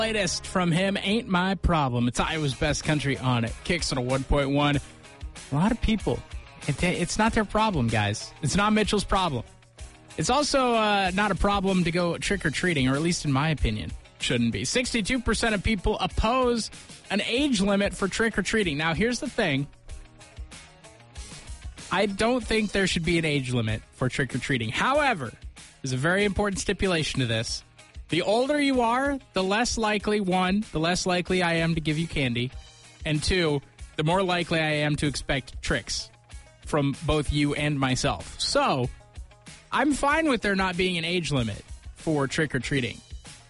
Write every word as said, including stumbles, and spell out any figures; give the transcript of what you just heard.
Latest from him, Ain't My Problem. It's Iowa's Best Country on it. Kicks on a one point one. A lot of people, it, it's not their problem, guys. It's not Mitchell's problem. It's also uh, not a problem to go trick-or-treating, or at least in my opinion, shouldn't be. sixty-two percent of people oppose an age limit for trick-or-treating. Now, here's the thing. I don't think there should be an age limit for trick-or-treating. However, there's a very important stipulation to this. The older you are, the less likely, one, the less likely I am to give you candy, and two, the more likely I am to expect tricks from both you and myself. So, I'm fine with there not being an age limit for trick-or-treating.